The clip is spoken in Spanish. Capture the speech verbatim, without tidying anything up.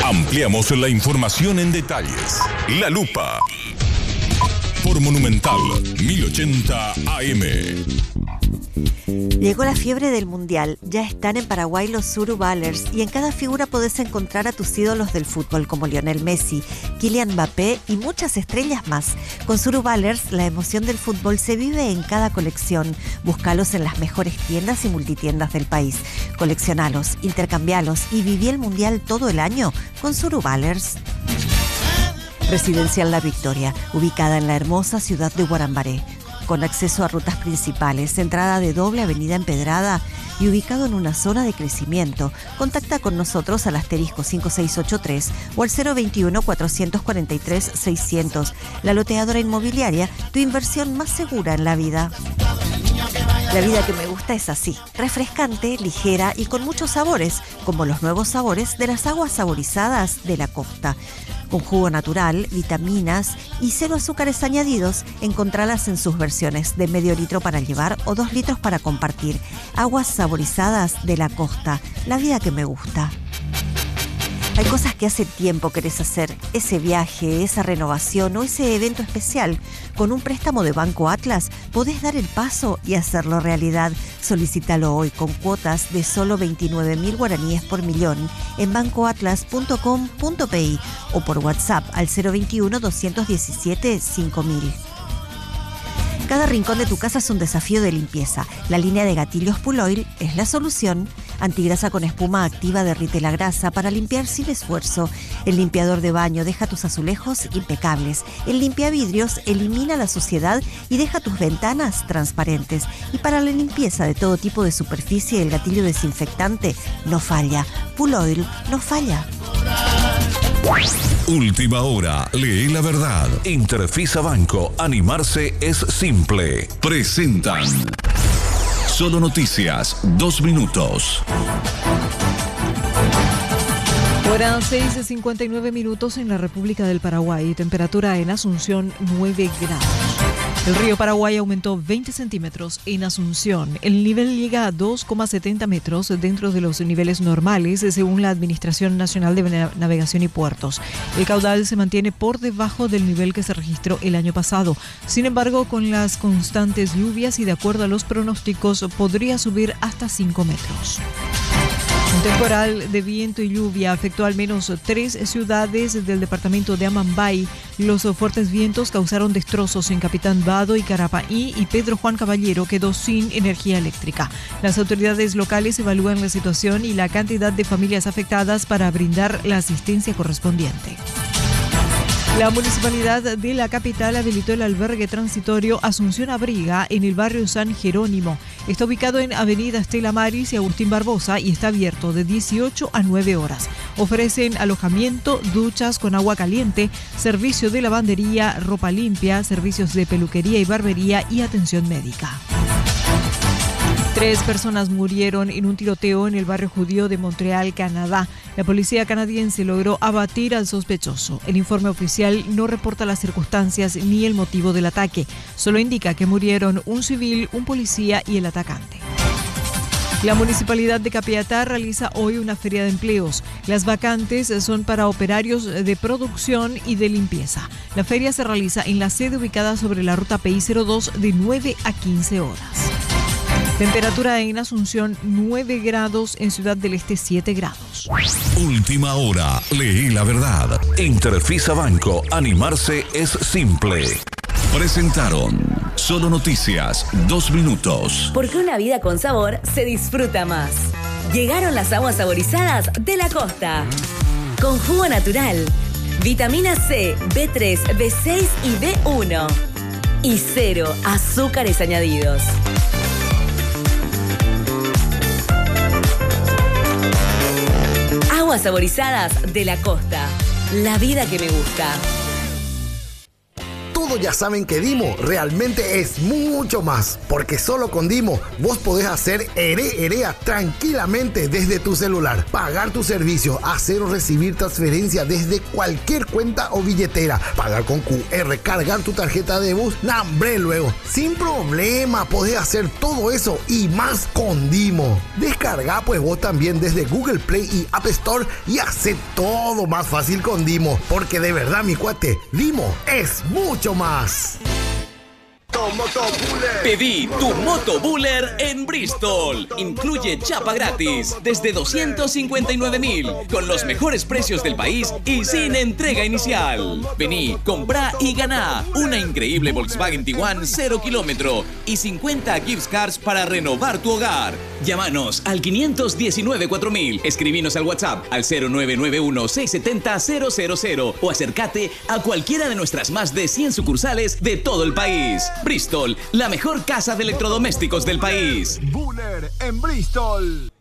Ampliamos la información en detalles. La Lupa. Por Monumental mil ochenta A M. Llegó la fiebre del Mundial. Ya están en Paraguay los Suruballers y en cada figura podés encontrar a tus ídolos del fútbol como Lionel Messi, Kylian Mbappé y muchas estrellas más. Con Suruballers, la emoción del fútbol se vive en cada colección. Búscalos en las mejores tiendas y multitiendas del país. Coleccionalos, intercambialos y viví el Mundial todo el año con Suruballers. Residencial La Victoria, ubicada en la hermosa ciudad de Guarambaré, con acceso a rutas principales, entrada de doble avenida empedrada y ubicado en una zona de crecimiento. Contacta con nosotros al asterisco cinco seis ocho tres o al cero veintiuno, cuatrocientos cuarenta y tres, seiscientos. La Loteadora Inmobiliaria, tu inversión más segura en la vida. La vida que me gusta es así, refrescante, ligera y con muchos sabores, como los nuevos sabores de las aguas saborizadas de la costa. Con jugo natural, vitaminas y cero azúcares añadidos, encontralas en sus versiones de medio litro para llevar o dos litros para compartir. Aguas saborizadas de la costa, la vida que me gusta. Hay cosas que hace tiempo querés hacer, ese viaje, esa renovación o ese evento especial. Con un préstamo de Banco Atlas podés dar el paso y hacerlo realidad. Solicítalo hoy con cuotas de solo veintinueve mil guaraníes por millón en banco atlas punto com punto pe i o por WhatsApp al cero veintiuno, doscientos diecisiete, cinco mil. Cada rincón de tu casa es un desafío de limpieza. La línea de gatillos Puloil es la solución. Antigrasa con espuma activa derrite la grasa para limpiar sin esfuerzo. El limpiador de baño deja tus azulejos impecables. El limpiavidrios elimina la suciedad y deja tus ventanas transparentes. Y para la limpieza de todo tipo de superficie, el gatillo desinfectante no falla. Puloil no falla. Última hora, lee la verdad. Interfisa Banco, animarse es simple. Presentan Solo Noticias, dos minutos. Hora seis y cincuenta y nueve minutos en la República del Paraguay. Temperatura en Asunción nueve grados. El río Paraguay aumentó veinte centímetros en Asunción. El nivel llega a dos coma setenta metros dentro de los niveles normales, según la Administración Nacional de Navegación y Puertos. El caudal se mantiene por debajo del nivel que se registró el año pasado. Sin embargo, con las constantes lluvias y de acuerdo a los pronósticos, podría subir hasta cinco metros. Un temporal de viento y lluvia afectó al menos tres ciudades del departamento de Amambay. Los fuertes vientos causaron destrozos en Capitán Vado y Carapaí y Pedro Juan Caballero quedó sin energía eléctrica. Las autoridades locales evalúan la situación y la cantidad de familias afectadas para brindar la asistencia correspondiente. La municipalidad de la capital habilitó el albergue transitorio Asunción Abriga en el barrio San Jerónimo. Está ubicado en Avenida Estela Maris y Agustín Barbosa y está abierto de dieciocho a nueve horas. Ofrecen alojamiento, duchas con agua caliente, servicio de lavandería, ropa limpia, servicios de peluquería y barbería y atención médica. Tres personas murieron en un tiroteo en el barrio judío de Montreal, Canadá. La policía canadiense logró abatir al sospechoso. El informe oficial no reporta las circunstancias ni el motivo del ataque. Solo indica que murieron un civil, un policía y el atacante. La Municipalidad de Capiatá realiza hoy una feria de empleos. Las vacantes son para operarios de producción y de limpieza. La feria se realiza en la sede ubicada sobre la ruta P I cero dos de nueve a quince horas. Temperatura en Asunción nueve grados, en Ciudad del Este siete grados. Última hora, lee la verdad. Interfisa Banco, animarse es simple. Presentaron Solo Noticias, dos minutos. Porque una vida con sabor se disfruta más. Llegaron las aguas saborizadas de la costa. Con jugo natural, vitamina C, B tres, B seis y B uno. Y cero azúcares añadidos. Aguas saborizadas de la costa. La vida que me gusta. todos ya saben que Dimo realmente es mucho más, porque solo con Dimo vos podés hacer ere erea tranquilamente desde tu celular, pagar tu servicio, hacer o recibir transferencia desde cualquier cuenta o billetera, pagar con cu erre, cargar tu tarjeta de bus, nambre luego, sin problema podés hacer todo eso y más con Dimo. Descarga pues vos también desde Google Play y App Store y hace todo más fácil con Dimo, porque de verdad mi cuate, Dimo es mucho más. Pedí tu Moto Buller en Bristol. Incluye chapa gratis desde doscientos cincuenta y nueve mil con los mejores precios del país y sin entrega inicial. Vení, comprá y ganá una increíble Volkswagen Tiguan cero kilómetro y cincuenta gift cards para renovar tu hogar. Llámanos al quinientos diecinueve cuatro mil, escribinos al WhatsApp al cero nueve nueve uno seis siete cero cero cero cero o acércate a cualquiera de nuestras más de cien sucursales de todo el país. Bristol, la mejor casa de electrodomésticos del país. Buller en Bristol.